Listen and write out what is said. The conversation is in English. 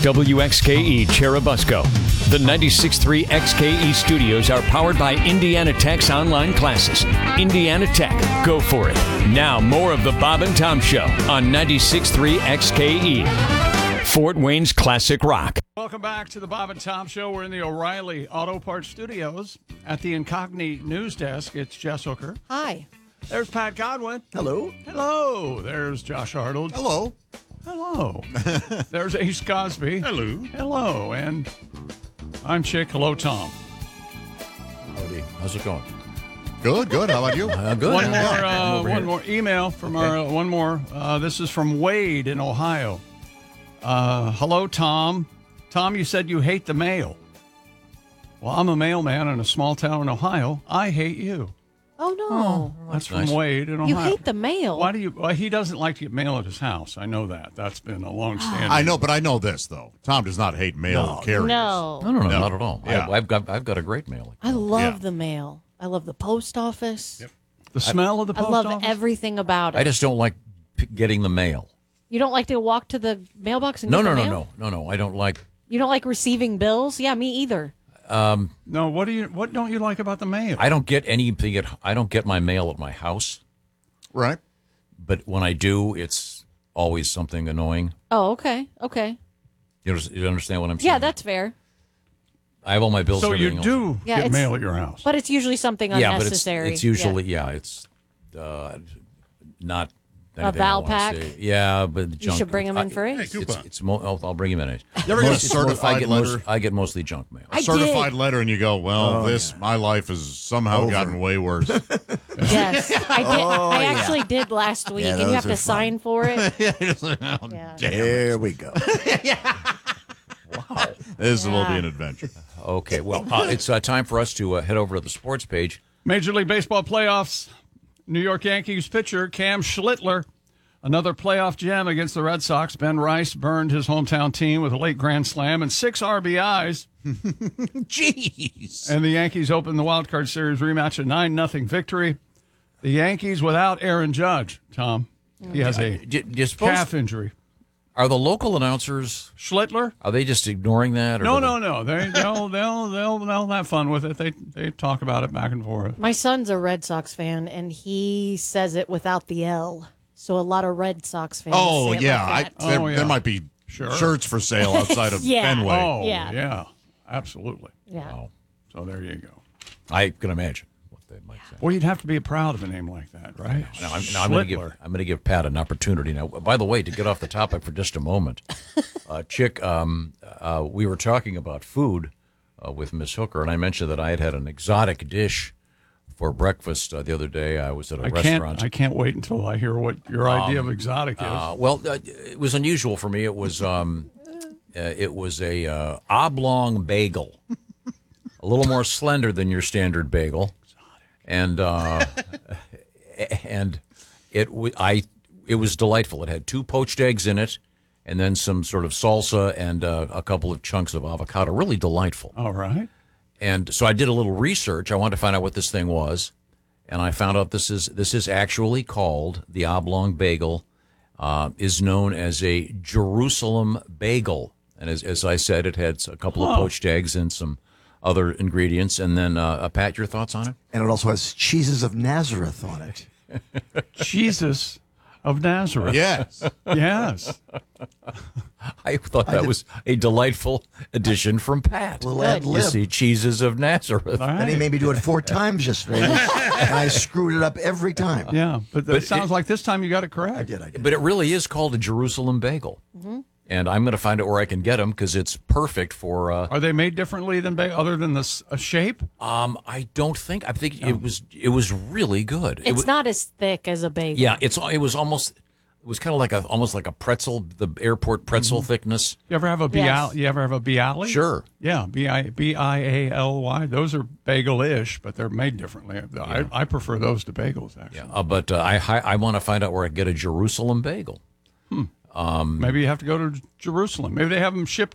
WXKE Cherubusco. The 96.3 XKE studios are powered by Indiana Tech's online classes. Indiana Tech, go for it. Now more of the Bob and Tom Show on 96.3 XKE. Fort Wayne's classic rock. Welcome back to the Bob and Tom Show. We're in the O'Reilly Auto Parts Studios at the Incogni News Desk. It's Jess Hooker. Hi. There's Pat Godwin. Hello. Hello. There's Josh Arnold. Hello. Hello. There's Ace Cosby. Hello. Hello. And I'm Chick. Hello, Tom. Howdy. How's it going? Good, good. How about you? Good. One more email from this is from Wade in Ohio. Hello, Tom. Tom, you said you hate the mail. Well, I'm a mailman in a small town in Ohio. I hate you. Oh, no. That's from nice. Wade in Ohio. You hate the mail. Why do you? Well, he doesn't like to get mail at his house. I know that. That's been a long-standing. I know, but I know this though. Tom does not hate mail carriers. No. No, not at all. Yeah. I've got a great mailing. I love Yeah. the mail. I love the post office. Yep. The smell of the I post love office? everything about it. I just don't like getting the mail. You don't like to walk to the mailbox and No, get no, the no, mail? no. I don't like. You don't like receiving bills? Yeah, me either. No, what don't you like about the mail? I don't get anything. I don't get my mail at my house. Right? But when I do, it's always something annoying. Oh, okay. Okay. You understand what I'm saying? Yeah, that's fair. I have all my bills. So and you everything do else. Yeah, get it's- mail at your house. But it's usually something Yeah, but unnecessary. it's usually it's not anything I Val wanna pack? say. Yeah, but You junk. should bring them in for Ace. I'll bring him in. You ever get a It's more- certified letter? I get mostly junk mail. I Certified did. letter, and you go, well, my life has somehow gotten way worse. Yes, I did. I actually did last week, and you those have to are sign for it. Oh, Yeah. There we go. This will be an adventure. Okay, well, it's time for us to head over to the sports page. Major League Baseball playoffs. New York Yankees pitcher Cam Schlittler, another playoff gem against the Red Sox. Ben Rice burned his hometown team with a late grand slam and 6 RBIs. Jeez. And the Yankees opened the wild card series rematch a 9-0 victory. The Yankees without Aaron Judge, Tom. He has a Do you suppose- calf injury. Are the local announcers? Schlittler? Are they just ignoring that? Or No. They'll have fun with it. They talk about it back and forth. My son's a Red Sox fan, and he says it without the L. So a lot of Red Sox fans. Oh, say it yeah. like that. There might be shirts for sale outside of Yeah. Fenway. Oh, Yeah. yeah. Absolutely. Yeah. Wow. So there you go. I can imagine what they might say. Well, you'd have to be proud of a name like that, right? Now, I'm going to give Pat an opportunity. Now, by the way, to get off the topic for just a moment, Chick, we were talking about food with Miss Hooker, and I mentioned that I had an exotic dish for breakfast the other day. I was at a restaurant. I can't wait until I hear what your idea of exotic is. It was unusual for me. It was a oblong bagel, a little more slender than your standard bagel, and it was delightful. It had 2 poached eggs in it, and then some sort of salsa and a couple of chunks of avocado. Really delightful. All right. And so I did a little research. I wanted to find out what this thing was, and I found out this is actually called the oblong bagel. Is known as a Jerusalem bagel, and as I said, it had a couple of poached eggs and some other ingredients. And then, Pat, your thoughts on it? And it also has cheeses of Nazareth on it. Jesus of Nazareth. Yes. Yes. I thought that was a delightful addition from Pat. Little ad You lib. see, cheeses of Nazareth. All And he right. made me do it 4 times yesterday. And I screwed it up every time. Yeah, but it sounds like this time you got it correct. I did. But it really is called a Jerusalem bagel. Mm-hmm. And I'm going to find out where I can get them because it's perfect for. Are they made differently than other than the shape? I don't think. I think it was really good. It's not as thick as a bagel. Yeah, it was kind of like almost like a pretzel, the airport pretzel thickness. You ever have a Yes. You ever have a bialy? Sure. Yeah, bialy. Those are bagel-ish, but they're made differently. I prefer those to bagels, actually. Yeah, but I want to find out where I can get a Jerusalem bagel. Maybe you have to go to Jerusalem. Maybe they have them shipped